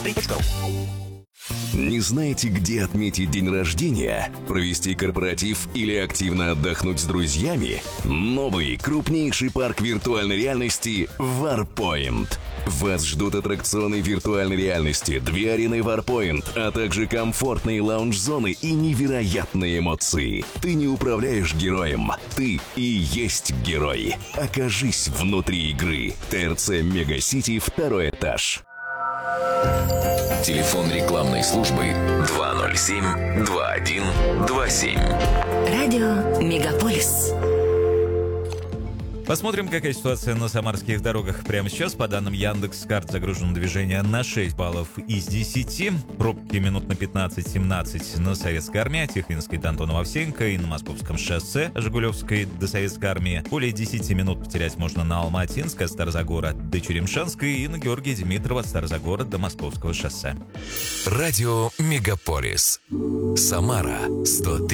Не знаете, где отметить день рождения, провести корпоратив или активно отдохнуть с друзьями? Новый, крупнейший парк виртуальной реальности Warpoint. Вас ждут аттракционы виртуальной реальности, 2 арены Warpoint, а также комфортные лаунж-зоны и невероятные эмоции. Ты не управляешь героем, ты и есть герой. Окажись внутри игры. ТРЦ Мегасити, 2-й этаж. Телефон рекламной службы 207-2127. Радио Мегаполис. Посмотрим, какая ситуация на самарских дорогах прямо сейчас. По данным Яндекс.Карт, загружено движение на 6 баллов из 10. Пробки минут на 15-17 на Советской армии, Тихвинской до Антонова-Овсеенко и на Московском шоссе Жигулевской до Советской армии. Более 10 минут потерять можно на Алматинской от Старозагора до Черемшанской и на Георгия Димитрова от Старозагора до Московского шоссе. Радио Мегаполис. Самара 103.